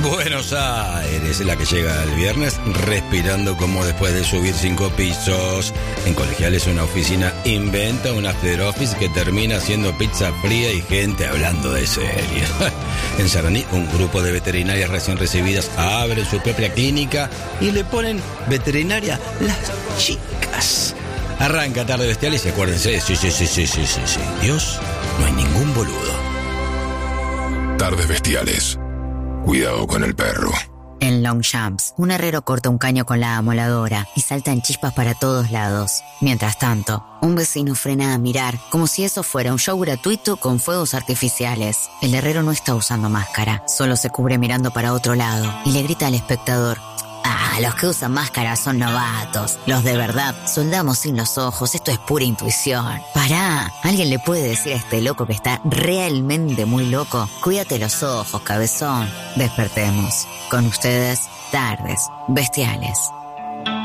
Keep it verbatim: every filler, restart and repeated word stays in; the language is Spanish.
Buenos Aires, la que llega el viernes respirando como después de subir cinco pisos. En Colegiales una oficina inventa un after office que termina siendo pizza fría y gente hablando de series. En Sarandí un grupo de veterinarias recién recibidas abren su propia clínica y le ponen veterinaria las chicas. Arranca Tarde Bestiales y acuérdense, sí, sí, sí, sí, sí, sí, sí. Dios, no hay ningún boludo. Tardes Bestiales. Cuidado con el perro. En Longchamps, un herrero corta un caño con la amoladora y saltan chispas para todos lados. Mientras tanto, un vecino frena a mirar como si eso fuera un show gratuito con fuegos artificiales. El herrero no está usando máscara, solo se cubre mirando para otro lado y le grita al espectador: ah, los que usan máscaras son novatos. Los de verdad soldamos sin los ojos. Esto es pura intuición. Pará, ¿alguien le puede decir a este loco que está realmente muy loco? Cuídate los ojos, cabezón. Despertemos. Con ustedes, Tardes Bestiales.